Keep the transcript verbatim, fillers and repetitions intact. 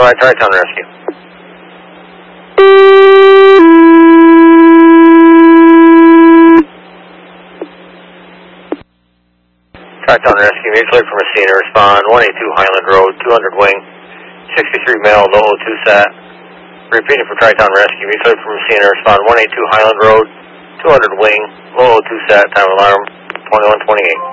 right, Tri-Town Rescue. Tri-Town Rescue, mutually from Messina, respond one eighty-two Highland Road, two hundred wing, sixty-three male, low two sat. Repeating for Tri-Town Rescue, mutually from Messina, respond one eighty-two Highland Road, two hundred wing, low two sat, time alarm, twenty-one twenty-eight.